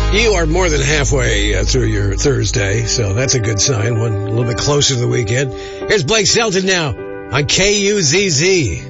You are more than halfway through your Thursday, so that's a good sign. One a little bit closer to the weekend. Here's Blake Shelton now on KUZZ.